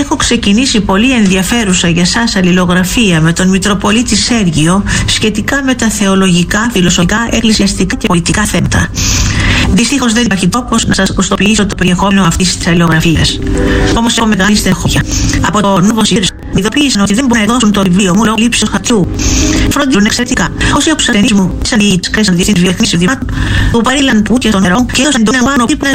έχω ξεκινήσει πολύ ενδιαφέρουσα για σας αλληλογραφία με τον Μητροπολίτη Σέργιο σχετικά με τα θεολογικά, φιλοσοφικά, εκκλησιαστικά και πολιτικά θέματα. Δυστυχώς δεν υπάρχει τρόπος να σας γνωστοποιήσω το περιεχόμενο αυτής της αλληλογραφίας. Όμως έχω μεγάλη στενοχώρια. Από το Novosibirsk ειδοποίησαν ότι δεν μπορούν να εκδώσουν το βιβλίο μου λόγω λήψης χαρτιού. Φροντίζουν εξαιρετικά. Όσοι από τους ασθενείς μου ήσαν οι διευθύνσεις διεθνής ειδημάτων του παρήλαν του και των νερών και έδωσαν τον Ιωάννο Πίπνερ